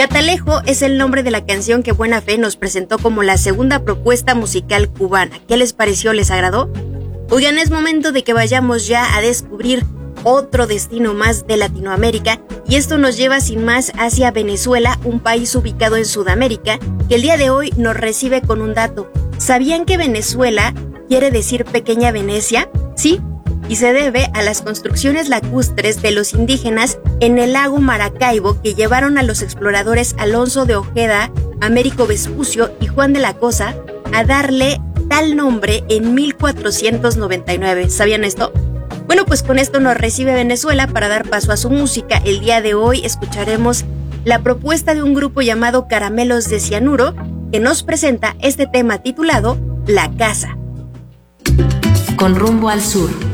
Catalejo es el nombre de la canción que Buena Fe nos presentó como la segunda propuesta musical cubana. ¿Qué les pareció? ¿Les agradó? Oigan, es momento de que vayamos ya a descubrir otro destino más de Latinoamérica, y esto nos lleva sin más hacia Venezuela, un país ubicado en Sudamérica, que el día de hoy nos recibe con un dato. ¿Sabían que Venezuela quiere decir pequeña Venecia? Sí, y se debe a las construcciones lacustres de los indígenas en el lago Maracaibo que llevaron a los exploradores Alonso de Ojeda, Américo Vespucio y Juan de la Cosa a darle tal nombre en 1499. ¿Sabían esto? Bueno, pues con esto nos recibe Venezuela para dar paso a su música. El día de hoy escucharemos la propuesta de un grupo llamado Caramelos de Cianuro, que nos presenta este tema titulado La Casa. Con rumbo al sur.